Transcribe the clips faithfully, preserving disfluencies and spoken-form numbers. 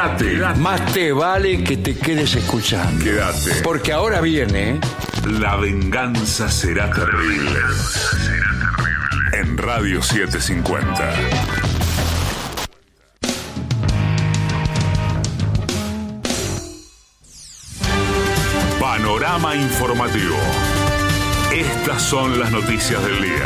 Quédate. Más te vale que te quedes escuchando. Quédate. Porque ahora viene... La venganza será terrible. La venganza será terrible. En Radio setecientos cincuenta. Panorama informativo. Estas son las noticias del día.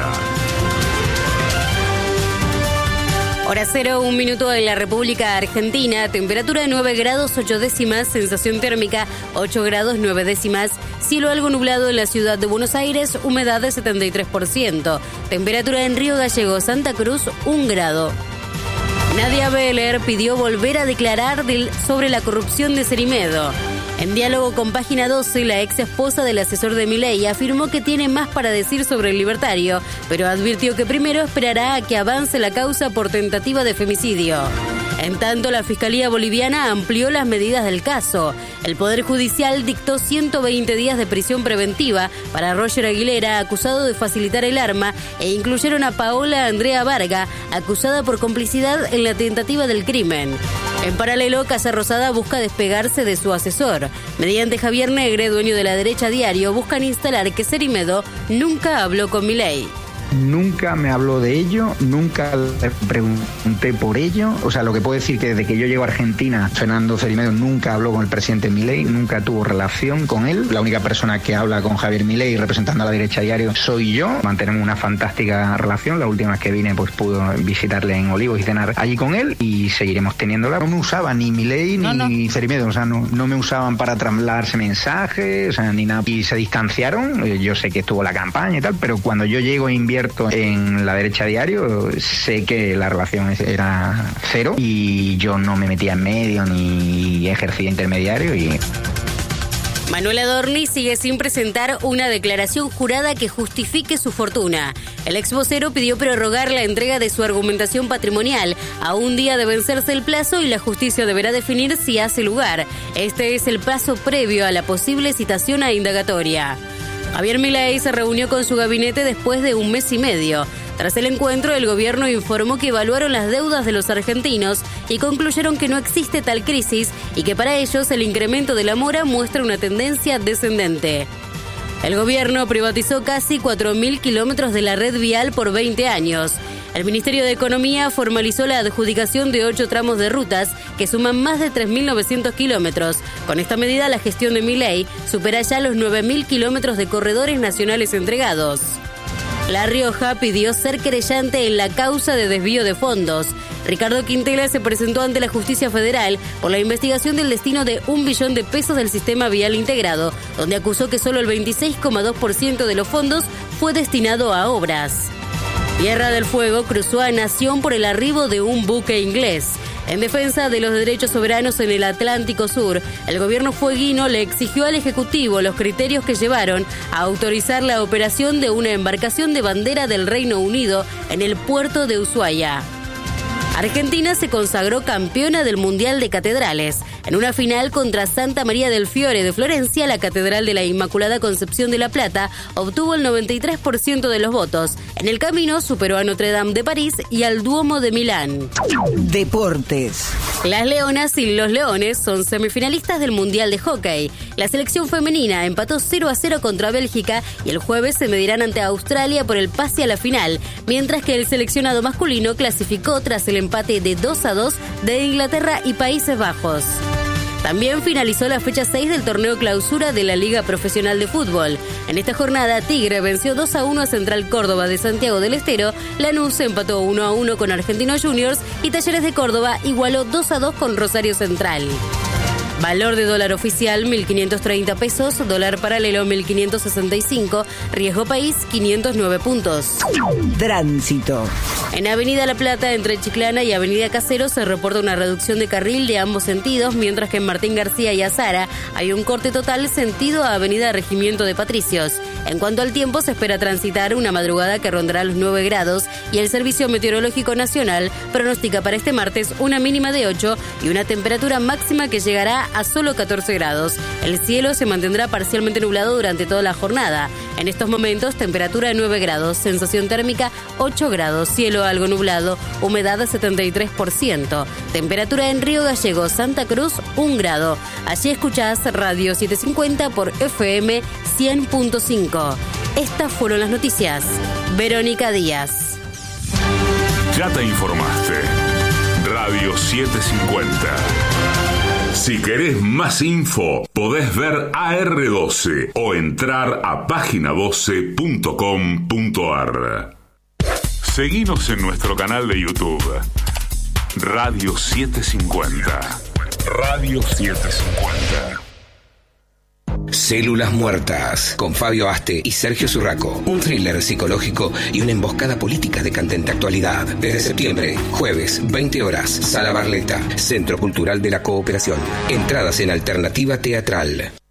Hora cero, un minuto en la República Argentina. Temperatura de nueve grados ocho décimas, sensación térmica ocho grados nueve décimas. Cielo algo nublado en la ciudad de Buenos Aires, humedad de setenta y tres por ciento. Temperatura en Río Gallegos, Santa Cruz, un grado. Nadia Beller pidió volver a declarar del, sobre la corrupción de Cerimedo. En diálogo con Página doce, la ex esposa del asesor de Milei afirmó que tiene más para decir sobre el libertario, pero advirtió que primero esperará a que avance la causa por tentativa de femicidio. En tanto, la Fiscalía Boliviana amplió las medidas del caso. El Poder Judicial dictó ciento veinte días de prisión preventiva para Roger Aguilera, acusado de facilitar el arma, e incluyeron a Paola Andrea Varga, acusada por complicidad en la tentativa del crimen. En paralelo, Casa Rosada busca despegarse de su asesor. Mediante Javier Negre, dueño de La Derecha Diario, buscan instalar que Cerimedo nunca habló con Milei. Nunca me habló de ello, nunca le pregunté por ello. O sea, lo que puedo decir que desde que yo llego a Argentina, Fernando Cerimedo nunca habló con el presidente Milei, nunca tuvo relación con él. La única persona que habla con Javier Milei representando a La Derecha Diario soy yo. Mantenemos una fantástica relación. La última vez que vine, pues pude visitarle en Olivos y cenar allí con él, y seguiremos teniéndola. No me usaba ni Milei no, ni no. Cerimedo, o sea, no, no me usaban para trasladarse mensajes, o sea, ni nada. Y se distanciaron. Yo sé que estuvo la campaña y tal, pero cuando yo llego e invierto en La Derecha Diario, sé que la relación era cero y yo no me metía en medio ni ejercía intermediario. Y Manuel Adorni sigue sin presentar una declaración jurada que justifique su fortuna. El ex vocero pidió prorrogar la entrega de su argumentación patrimonial a un día de vencerse el plazo, y la justicia deberá definir si hace lugar. Este es el paso previo a la posible citación a indagatoria. Javier Milei se reunió con su gabinete después de un mes y medio. Tras el encuentro, el gobierno informó que evaluaron las deudas de los argentinos y concluyeron que no existe tal crisis y que para ellos el incremento de la mora muestra una tendencia descendente. El gobierno privatizó casi cuatro mil kilómetros de la red vial por veinte años. El Ministerio de Economía formalizó la adjudicación de ocho tramos de rutas que suman más de tres mil novecientos kilómetros. Con esta medida, la gestión de Milei supera ya los nueve mil kilómetros de corredores nacionales entregados. La Rioja pidió ser querellante en la causa de desvío de fondos. Ricardo Quintela se presentó ante la Justicia Federal por la investigación del destino de un billón de pesos del sistema vial integrado, donde acusó que solo el veintiséis coma dos por ciento de los fondos fue destinado a obras. Tierra del Fuego cruzó a Nación por el arribo de un buque inglés. En defensa de los derechos soberanos en el Atlántico Sur, el gobierno fueguino le exigió al Ejecutivo los criterios que llevaron a autorizar la operación de una embarcación de bandera del Reino Unido en el puerto de Ushuaia. Argentina se consagró campeona del Mundial de Catedrales. En una final contra Santa María del Fiore de Florencia, la Catedral de la Inmaculada Concepción de La Plata obtuvo el noventa y tres por ciento de los votos. En el camino superó a Notre Dame de París y al Duomo de Milán. Deportes. Las Leonas y los Leones son semifinalistas del Mundial de Hockey. La selección femenina empató cero a cero contra Bélgica y el jueves se medirán ante Australia por el pase a la final, mientras que el seleccionado masculino clasificó tras el empate de dos a dos de Inglaterra y Países Bajos. También finalizó la fecha seis del torneo clausura de la Liga Profesional de Fútbol. En esta jornada, Tigre venció dos a uno a Central Córdoba de Santiago del Estero, Lanús empató uno a uno con Argentinos Juniors y Talleres de Córdoba igualó dos a dos con Rosario Central. Valor de dólar oficial mil quinientos treinta pesos, dólar paralelo mil quinientos sesenta y cinco, riesgo país quinientos nueve puntos. Tránsito. En Avenida La Plata, entre Chiclana y Avenida Caseros, se reporta una reducción de carril de ambos sentidos, mientras que en Martín García y Azara hay un corte total sentido a Avenida Regimiento de Patricios. En cuanto al tiempo, se espera transitar una madrugada que rondará los nueve grados y el Servicio Meteorológico Nacional pronostica para este martes una mínima de ocho y una temperatura máxima que llegará a solo catorce grados. El cielo se mantendrá parcialmente nublado durante toda la jornada. En estos momentos, temperatura de nueve grados, sensación térmica ocho grados, cielo algo nublado, humedad setenta y tres por ciento. Temperatura en Río Gallegos, Santa Cruz, un grado. Allí escuchás Radio setecientos cincuenta por F M cien punto cinco. Estas fueron las noticias. Verónica Díaz. Ya te informaste. Radio setecientos cincuenta. Si querés más info, podés ver A R doce o entrar a página doce punto com punto a r. Seguinos en nuestro canal de YouTube. Radio setecientos cincuenta. Radio setecientos cincuenta. Células Muertas, con Fabio Aste y Sergio Zurraco. Un thriller psicológico y una emboscada política de candente actualidad. Desde septiembre, jueves, veinte horas, Sala Barletta, Centro Cultural de la Cooperación. Entradas en Alternativa Teatral.